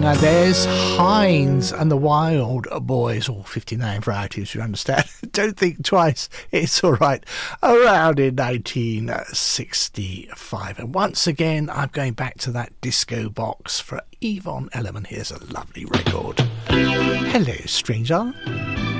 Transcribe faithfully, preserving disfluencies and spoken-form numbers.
Uh, there's Hines and the Wild Boys, all fifty-nine varieties, you understand. Don't think twice, it's all right. Around in nineteen sixty-five. And once again, I'm going back to that disco box for Yvonne Elliman. Here's a lovely record. Hello, stranger.